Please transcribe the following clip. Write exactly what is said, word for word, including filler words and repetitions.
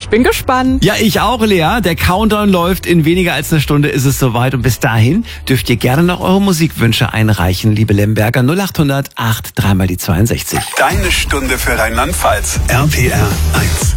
Ich bin gespannt. Ja, ich auch, Lea. Der Countdown läuft. In weniger als einer Stunde ist es soweit. Und bis dahin dürft ihr gerne noch eure Musikwünsche einreichen, liebe Lemberger. null acht hundert acht, dreimal die zweiundsechzig. Deine Stunde für Rheinland-Pfalz. R P R eins.